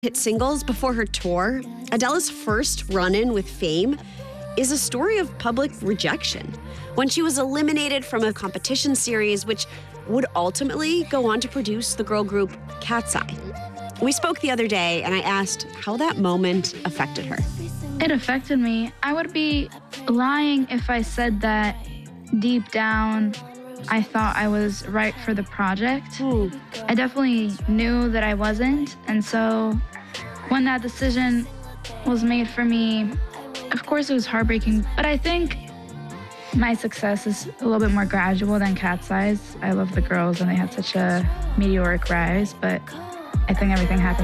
hit singles before her tour, Adele's first run-in with fame is a story of public rejection. When she was eliminated from a competition series, which would ultimately go on to produce the girl group Cat's Eye. We spoke the other day, and I asked how that moment affected her. It affected me. I would be lying if I said that deep down I thought I was right for the project. I definitely knew that I wasn't, and so when that decision was made for me, of course it was heartbreaking, but I think my success is a little bit more gradual than Cat's Eye's. I love the girls and they had such a meteoric rise, but I think everything happened